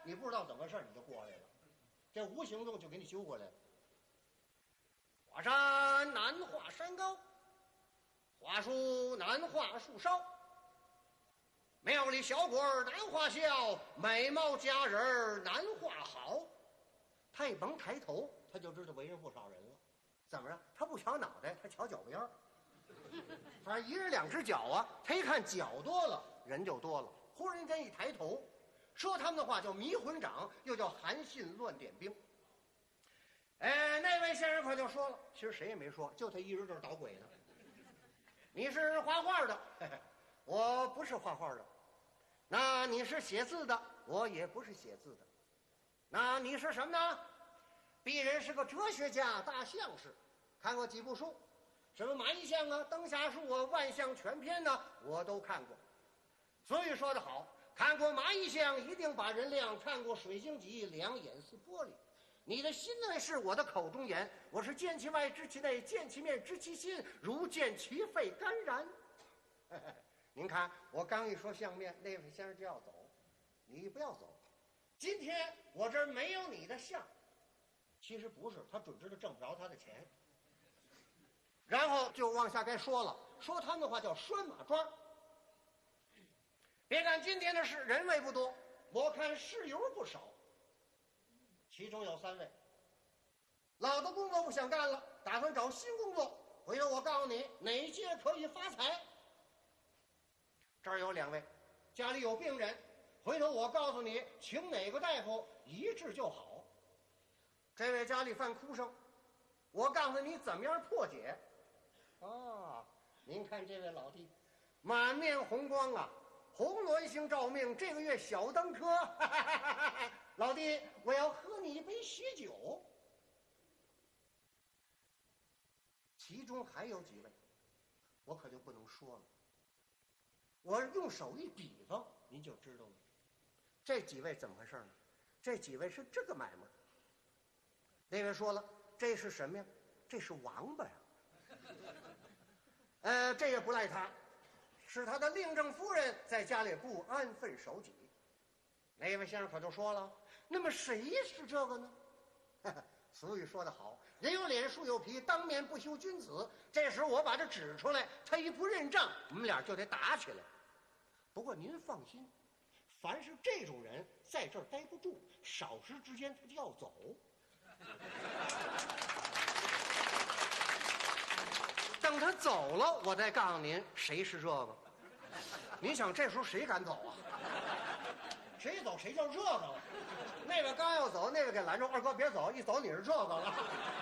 你不知道怎么回事，你就过来了，这无形中就给你揪过来了。华山难画山高，华树难画树梢，庙里小鬼难画笑，美貌佳人难画好。他一甭抬头，他就知道为人不少人了。怎么着？他不瞧脑袋，他瞧脚边儿。反正一人两只脚啊，他一看脚多了，人就多了。忽然间一抬头，说他们的话叫迷魂掌，又叫韩信乱点兵。那位先生可就说了，其实谁也没说，就他一人这儿捣鬼呢。你是画画的，我不是画画的。那你是写字的，我也不是写字的。那你是什么呢？鄙人是个哲学家、大相士，看过几部书，什么马邑相啊、灯下树啊、万象全篇呢，我都看过。所以说得好，看过马邑相一定把人亮，看过水晶脊两眼似玻璃。你的心内是我的口中言，我是见其外知其内，见其面知其心，如见其肺肝然。您看我刚一说相面，那位先生就要走，你不要走。今天我这儿没有你的相，其实不是，他准知道挣不着他的钱。然后就往下该说了，说他们的话叫拴马桩。别看今天的事人位不多，我看事由不少。其中有3位，老的工作不想干了，打算找新工作。回头我告诉你哪一届可以发财。这儿有2位，家里有病人，回头我告诉你请哪个大夫一治就好。这位家里犯哭声，我告诉你怎么样破解。您看这位老弟，满面红光啊，红鸾星照命，这个月小登科。老弟，我要喝你一杯喜酒。其中还有几位，我可就不能说了。我用手一比方，您就知道了。这几位怎么回事呢？这几位是这个买卖。那位说了，这是什么呀？这是王八呀。这也不赖他，是他的令正夫人在家里不安分守己。那位先生可就说了，那么谁是这个呢？俗语说得好，人有脸树有皮，当面不修君子。这时我把这指出来，他一不认账，我们俩就得打起来。不过您放心，凡是这种人在这儿待不住，少时之间他就要走。等他走了，我再告诉您谁是这个。您想这时候谁敢走啊？谁一走谁就这个了。那个刚要走，那个给拦住，二哥别走，一走你是这个了。